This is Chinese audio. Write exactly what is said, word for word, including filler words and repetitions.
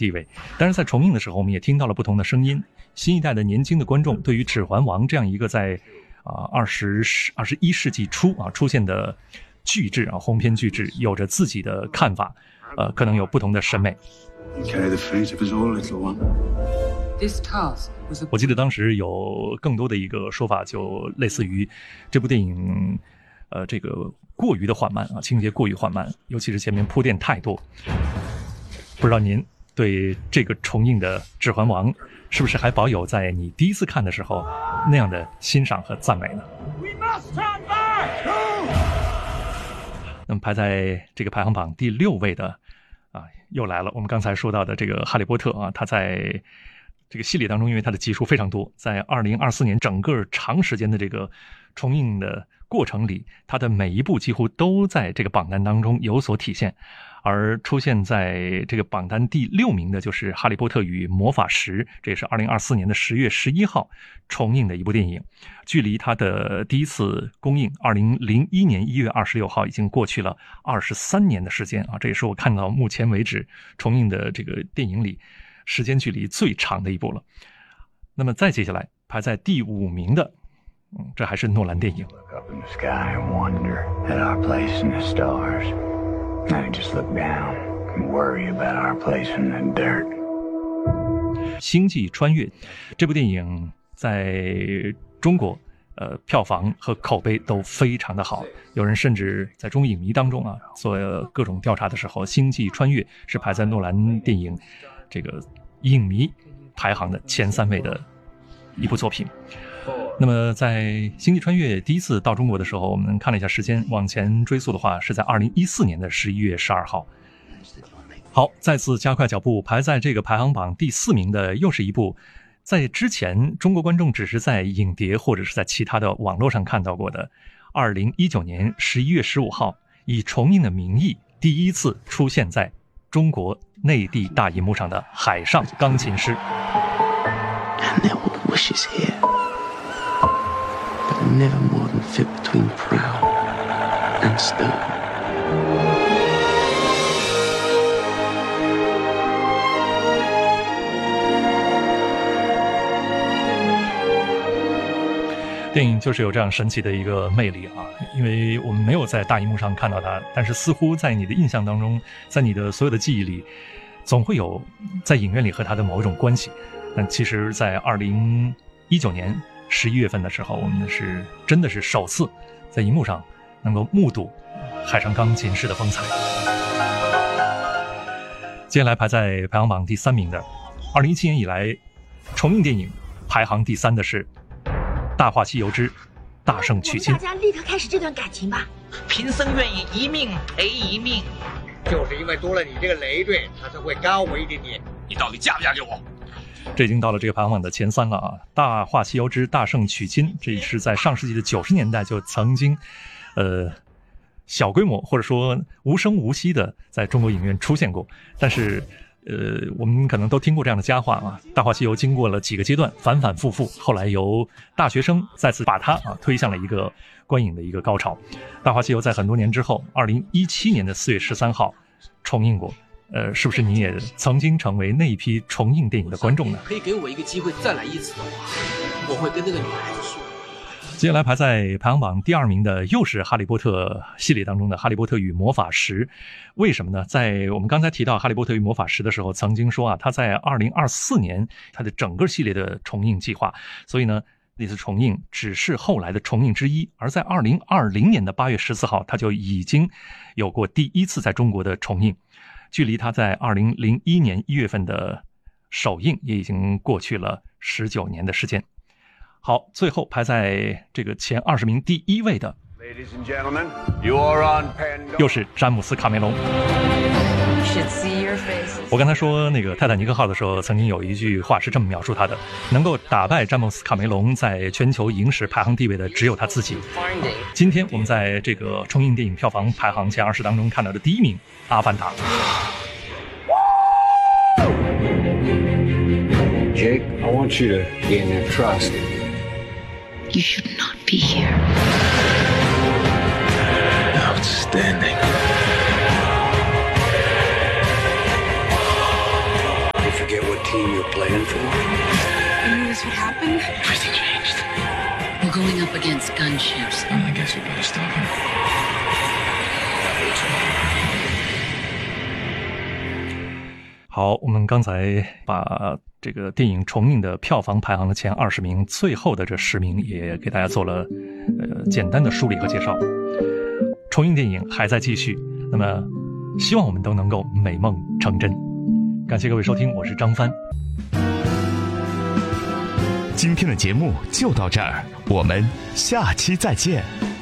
地位。但是在重映的时候，我们也听到了不同的声音。新一代的年轻的观众对于《指环王》这样一个在啊二十二十一世纪初啊出现的巨制啊鸿篇巨制，有着自己的看法，呃，可能有不同的审美。我记得当时有更多的一个说法，就类似于这部电影，呃，这个过于的缓慢啊，情节过于缓慢，尤其是前面铺垫太多。不知道您对这个重映的《指环王》是不是还保有在你第一次看的时候那样的欣赏和赞美呢？那么排在这个排行榜第六位的啊，又来了。我们刚才说到的这个《哈利波特》啊，它在这个系列当中，因为它的集数非常多，在二零二四年整个长时间的这个重映的过程里，它的每一部几乎都在这个榜单当中有所体现。而出现在这个榜单第六名的就是《哈利波特与魔法石》，这也是二零二四年的十月十一号重映的一部电影。距离它的第一次公映二零零一年一月二十六号已经过去了二十三年的时间啊，这也是我看到目前为止重映的这个电影里时间距离最长的一部了。那么再接下来排在第五名的，嗯，这还是诺兰电影。 I just look down and worry about our place in the dirt. 星际穿越这部电影在中国呃票房和口碑都非常的好，有人甚至在中国影迷当中啊做各种调查的时候，星际穿越是排在诺兰电影这个影迷排行的前三位的一部作品。那么在星际穿越第一次到中国的时候，我们看了一下时间，往前追溯的话是在二零一四年的十一月十二号。好，再次加快脚步，排在这个排行榜第四名的又是一部在之前中国观众只是在影碟或者是在其他的网络上看到过的，二零一九年十一月十五号以重映的名义第一次出现在中国内地大荧幕上的《海上钢琴师》。 Never more than fit between proud and stern. 电影就是有这样神奇的一个魅力啊，因为我们没有在大荧幕上看到它，但是似乎在你的印象当中，在你的所有的记忆里，总会有在影院里和它的某一种关系。但其实在二零一九年十一月份的时候，我们是真的是首次在荧幕上能够目睹海上钢琴师的风采。接下来排在排行榜第三名的二零一七年以来重映电影排行第三的是《大话西游之大圣娶亲》。 大家立刻开始这段感情吧。 贫僧愿意一命赔一命， 就是因为多了你这个累赘，他才会高我一点点。 你到底嫁不嫁给我？ 这已经到了这个排行榜的前三了啊！《大话西游之大圣娶亲》，这是在上世纪的九十年代就曾经，呃，小规模或者说无声无息的在中国影院出现过。但是，呃，我们可能都听过这样的佳话啊，《大话西游》经过了几个阶段，反反复复，后来由大学生再次把它啊推向了一个观影的一个高潮。《大话西游》在很多年之后，二零一七年的四月十三号重映过。呃，是不是你也曾经成为那一批重映电影的观众呢？ 可以给我一个机会再来一次的话，我会跟那个女孩子说。 接下来排在排行榜第二名的又是哈利波特系列当中的《哈利波特与魔法石》。为什么呢？在我们刚才提到《哈利波特与魔法石》的时候，曾经说啊，他在二零二四年他的整个系列的重映计划，所以呢那次重映只是后来的重映之一。而在二零二零年的八月十四号，他就已经有过第一次在中国的重映。距离他在二零零一年一月份的首映也已经过去了十九年的时间。好，最后排在这个前二十名第一位的，又是詹姆斯·卡梅隆。我刚才说那个泰坦尼克号的时候，曾经有一句话是这么描述他的：能够打败詹姆斯·卡梅隆在全球影史排行地位的只有他自己。今天我们在这个重映电影票房排行前二十当中看到的第一名，《阿凡达》。 Jake, I want you to gain their trust. You should not be here. Outstanding. team you're playing for? You knew this would happen? Everything changed. We're going up against gunships. Well, I guess we better stop him. That was wrong. 好，我们刚才把这个电影重映的票房排行的前二十名，最后的这十名也给大家做了呃简单的梳理和介绍。重映电影还在继续，那么希望我们都能够美梦成真。感谢各位收听，我是张帆。 今天的节目就到这儿，我们下期再见。